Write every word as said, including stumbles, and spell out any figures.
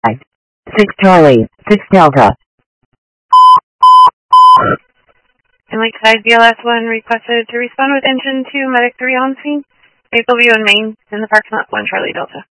six Charlie, six Delta. And like five B L S one requested to respond with engine two, medic three on scene. Vehicle view in main in the parking lot, one Charlie Delta.